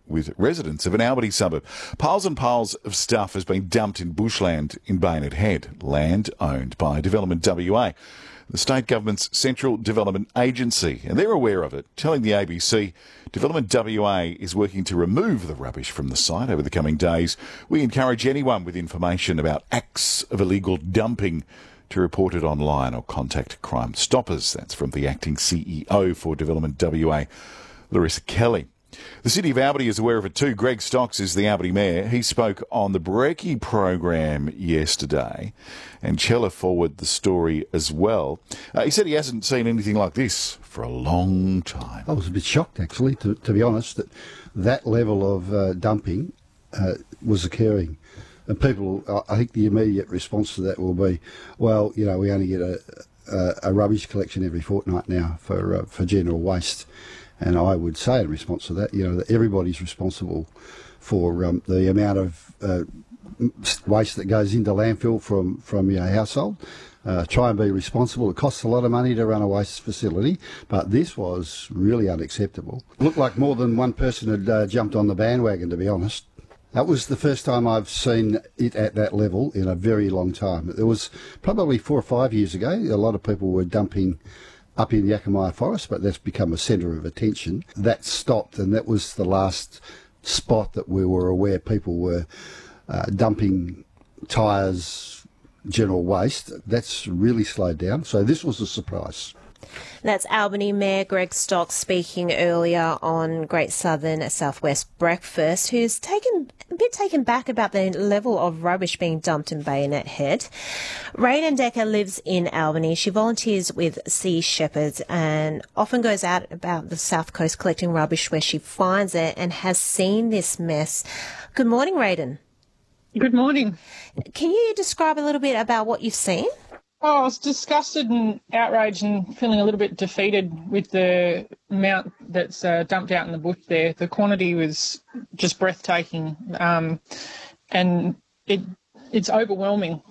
with residents of an Albany suburb. Piles and piles of stuff has been dumped in bushland in Bayonet Head, land owned by Development WA, the state government's central development agency, and they're aware of it, telling the ABC Development WA is working to remove the rubbish from the site over the coming days. We encourage anyone with information about acts of illegal dumping to report it online or contact Crime Stoppers. That's from the acting CEO for Development WA, Larissa Kelly. The City of Albany is aware of it too. Greg Stocks is the Albany Mayor. He spoke on the Brekkie program yesterday, and Chella forwarded the story as well. He said he hasn't seen anything like this for a long time. I was a bit shocked, actually, to be honest, that level of dumping was occurring. And people, I think the immediate response to that will be, well, you know, we only get a rubbish collection every fortnight now for general waste. And I would say in response to that, you know, that everybody's responsible for the amount of waste that goes into landfill from your household. Try and be responsible. It costs a lot of money to run a waste facility, but this was really unacceptable. It looked like more than one person had jumped on the bandwagon, to be honest. That was the first time I've seen it at that level in a very long time. It was probably 4 or 5 years ago. A lot of people were dumping up in Yakamaya Forest, but that's become a centre of attention. That stopped, and that was the last spot that we were aware people were dumping tyres, general waste. That's really slowed down, so this was a surprise. That's Albany Mayor Greg Stocks speaking earlier on Great Southern Southwest Breakfast, who's a bit taken back about the level of rubbish being dumped in Bayonet Head. Raiden Decker lives in Albany. She volunteers with Sea Shepherds and often goes out about the South Coast collecting rubbish where she finds it and has seen this mess. Good morning, Raiden. Good morning. Can you describe a little bit about what you've seen? Oh, I was disgusted and outraged and feeling a little bit defeated with the amount that's dumped out in the bush there. The quantity was just breathtaking, and it's overwhelming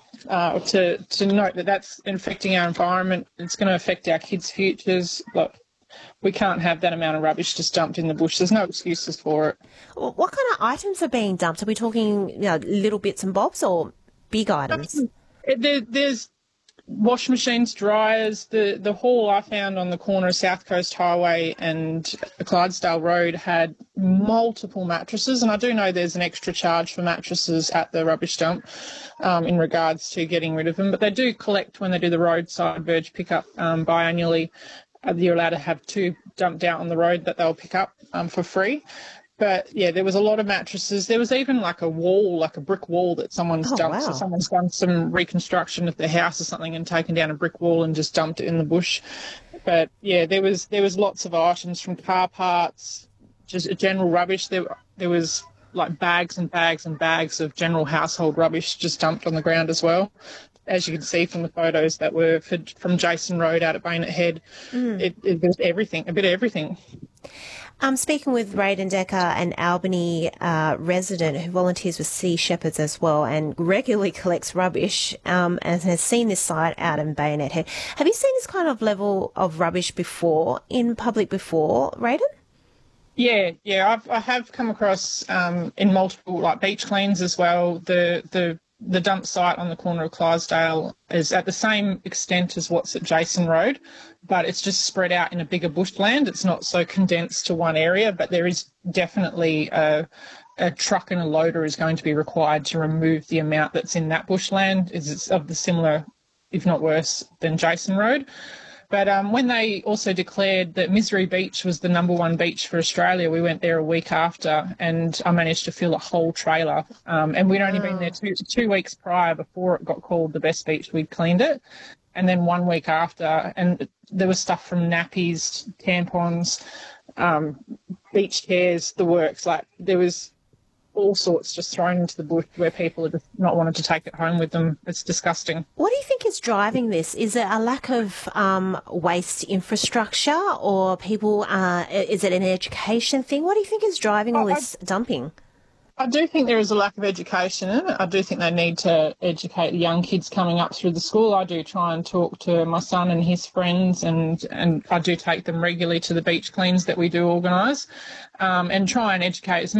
to note that that's affecting our environment. It's going to affect our kids' futures. Look, we can't have that amount of rubbish just dumped in the bush. There's no excuses for it. What kind of items are being dumped? Are we talking, you know, little bits and bobs or big items? There's wash machines, dryers. The haul I found on the corner of South Coast Highway and Clydesdale Road had multiple mattresses, and I do know there's an extra charge for mattresses at the rubbish dump in regards to getting rid of them, but they do collect when they do the roadside verge pickup biannually. You're allowed to have 2 dumped out on the road that they'll pick up for free. But, yeah, there was a lot of mattresses. There was even like a wall, like a brick wall that someone's dumped. Wow. So someone's done some reconstruction of their house or something and taken down a brick wall and just dumped it in the bush. But, yeah, there was lots of items from car parts, just general rubbish. There was like bags and bags and bags of general household rubbish just dumped on the ground as well. As you can see from the photos that were from Jason Road out at Bayonet Head, it was everything, a bit of everything. I'm speaking with Raiden Decker, an Albany resident who volunteers with Sea Shepherds as well and regularly collects rubbish and has seen this site out in Bayonet Head. Have you seen this kind of level of rubbish before, in public before, Raiden? Yeah, I have come across in multiple, like beach cleans as well. The dump site on the corner of Clydesdale is at the same extent as what's at Jason Road, but it's just spread out in a bigger bushland. It's not so condensed to one area, but there is definitely a truck and a loader is going to be required to remove the amount that's in that bushland. It's of the similar, if not worse, than Jason Road. But when they also declared that Misery Beach was the #1 beach for Australia, we went there a week after, and I managed to fill a whole trailer. And we'd only been there two weeks prior before it got called the best beach. We'd cleaned it. And then 1 week after, and there was stuff from nappies, tampons, beach chairs, the works. Like, there was all sorts just thrown into the bush where people are just not wanted to take it home with them. It's disgusting. What do you think is driving this? Is it a lack of waste infrastructure, or people? Is it an education thing? What do you think is driving all this dumping? I do think there is a lack of education in it. I do think they need to educate the young kids coming up through the school. I do try and talk to my son and his friends, and I do take them regularly to the beach cleans that we do organise, and try and educate as